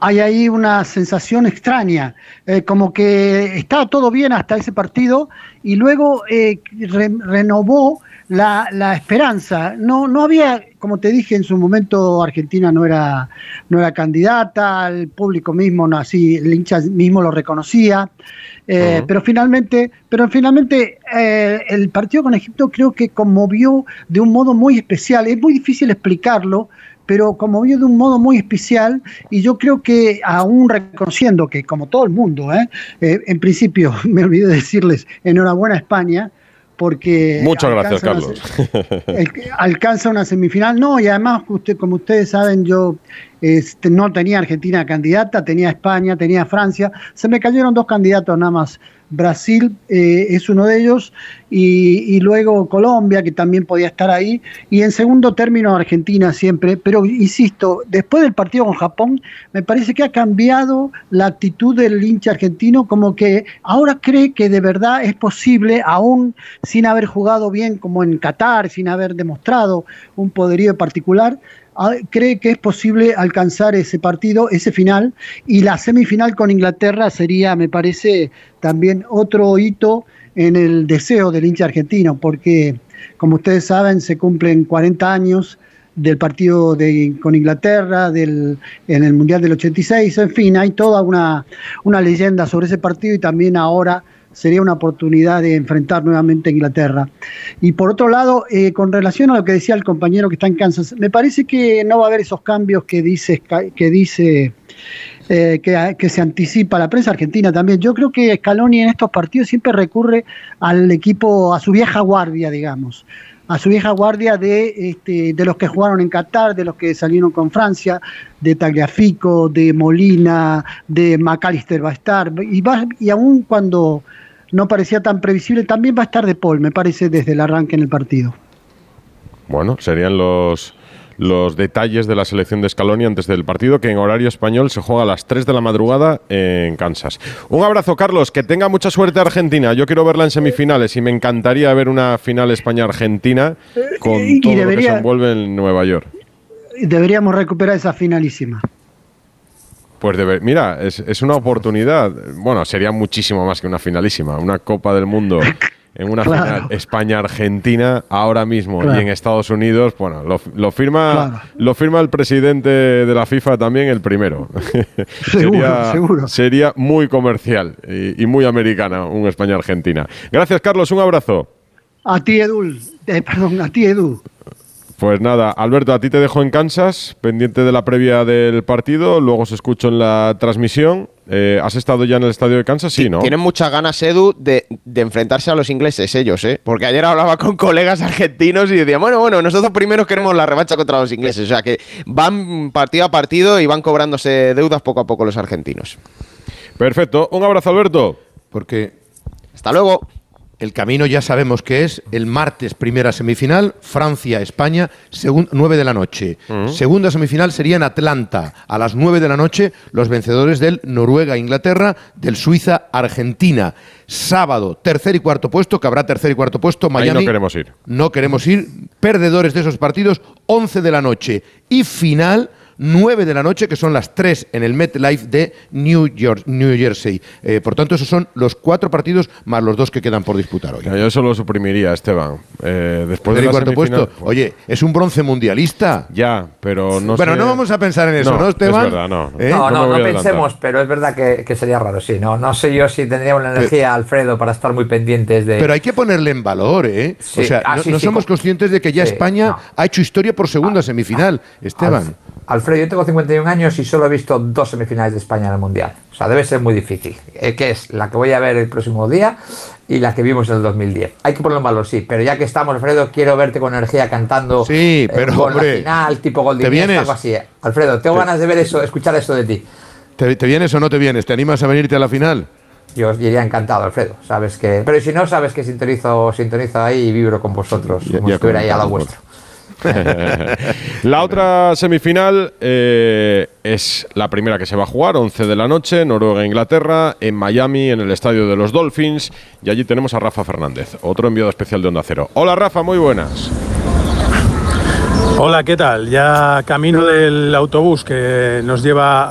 hay ahí una sensación extraña, como que estaba todo bien hasta ese partido y luego renovó la esperanza. No había, como te dije en su momento, Argentina no era candidata, el público mismo, no, así, el hincha mismo lo reconocía. Pero finalmente el partido con Egipto creo que conmovió de un modo muy especial. Es muy difícil explicarlo, pero conmovió de un modo muy especial, y yo creo que aún reconociendo que, como todo el mundo, en principio, me olvidé de decirles, enhorabuena a España, porque muchas gracias, Carlos. Alcanza una semifinal. No, y además, como ustedes saben, yo no tenía Argentina candidata, tenía España, tenía Francia. Se me cayeron 2 candidatos nada más. Brasil es uno de ellos, y luego Colombia, que también podía estar ahí, y en segundo término Argentina siempre. Pero insisto, después del partido con Japón, me parece que ha cambiado la actitud del hincha argentino, como que ahora cree que de verdad es posible, aún sin haber jugado bien como en Qatar, sin haber demostrado un poderío particular, cree que es posible alcanzar ese partido, ese final, y la semifinal con Inglaterra sería, me parece, también otro hito en el deseo del hincha argentino, porque, como ustedes saben, se cumplen 40 años del partido con Inglaterra, en el Mundial del 86, en fin, hay toda una leyenda sobre ese partido, y también ahora sería una oportunidad de enfrentar nuevamente a Inglaterra. Y por otro lado, con relación a lo que decía el compañero que está en Kansas, me parece que no va a haber esos cambios que se anticipa la prensa argentina también. Yo creo que Scaloni en estos partidos siempre recurre al equipo, a su vieja guardia, digamos, a su vieja guardia de los que jugaron en Qatar, de los que salieron con Francia, de Tagliafico, de Molina, de McAllister va a estar, y aún cuando no parecía tan previsible, también va a estar De Paul, me parece, desde el arranque en el partido. Bueno, serían los detalles de la selección de Scaloni antes del partido, que en horario español se juega a las 3 de la madrugada en Kansas. Un abrazo, Carlos, que tenga mucha suerte Argentina. Yo quiero verla en semifinales y me encantaría ver una final España-Argentina con todo lo que se envuelve en Nueva York. Deberíamos recuperar esa finalísima. Pues mira, es una oportunidad. Bueno, sería muchísimo más que una finalísima. Una Copa del Mundo en una final España-Argentina ahora mismo, y en Estados Unidos, bueno, lo firma el presidente de la FIFA también, el primero. Seguro. Sería muy comercial y muy americana un España-Argentina. Gracias, Carlos, un abrazo. A ti, Edu. Pues nada, Alberto, a ti te dejo en Kansas, pendiente de la previa del partido, luego os escucho en la transmisión. ¿Has estado ya en el estadio de Kansas? Sí, ¿no? Tienen muchas ganas, Edu, de enfrentarse a los ingleses, ellos, ¿eh? Porque ayer hablaba con colegas argentinos y decían, bueno, nosotros primero queremos la revancha contra los ingleses. O sea, que van partido a partido y van cobrándose deudas poco a poco los argentinos. Perfecto. Un abrazo, Alberto. Porque hasta luego. El camino ya sabemos que es el martes, primera semifinal, Francia-España, 9 de la noche. Segunda semifinal sería en Atlanta, a las 9 de la noche, los vencedores del Noruega-Inglaterra, del Suiza-Argentina. Sábado, tercer y cuarto puesto, que habrá tercer y cuarto puesto, Miami. Ahí no queremos ir. No queremos ir. Perdedores de esos partidos, 11 de la noche. Y final, 9 de la noche, que son las 3 en el MetLife de New Jersey. Por tanto, esos son los 4 partidos más los 2 que quedan por disputar hoy. Yo eso lo suprimiría, Esteban. Después del cuarto puesto. Oye, es un bronce mundialista. Ya, pero no Bueno, no vamos a pensar en eso, ¿no, Esteban? Es verdad, no pensemos, pero es verdad que sería raro, sí. No sé yo si tendríamos la energía, Alfredo, para estar muy pendientes de... Pero hay que ponerle en valor, ¿eh? Sí. O sea, no somos conscientes de que ya España ha hecho historia por segunda semifinal, Esteban. Alfredo, yo tengo 51 años y solo he visto 2 semifinales de España en el Mundial. O sea, debe ser muy difícil. Que es la que voy a ver el próximo día y la que vimos en el 2010. Hay que ponerlo en valor, sí. Pero ya que estamos, Alfredo, quiero verte con energía cantando. Sí, pero con la final, tipo gol de Iniesta, algo así. Alfredo, tengo ganas de ver eso, escuchar eso de ti. ¿Te vienes o no te vienes? ¿Te animas a venirte a la final? Yo iría encantado, Alfredo. Sabes que, pero si no, sabes que sintonizo ahí y vibro con vosotros, como si estuviera ahí a la vuestra. La otra semifinal es la primera que se va a jugar, 11 de la noche, Noruega-Inglaterra, en Miami, en el estadio de los Dolphins. Y allí tenemos a Rafa Fernández, otro enviado especial de Onda Cero. Hola, Rafa, muy buenas. Hola, ¿qué tal? Ya camino del autobús que nos lleva